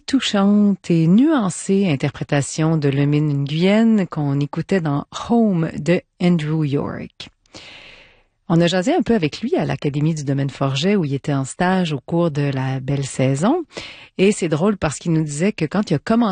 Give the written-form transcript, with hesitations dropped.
touchante et nuancée interprétation de Le Minh Nguyen qu'on écoutait dans Home de Andrew York. On a jasé un peu avec lui à l'Académie du Domaine Forget où il était en stage au cours de la belle saison. Et c'est drôle parce qu'il nous disait que quand il a commencé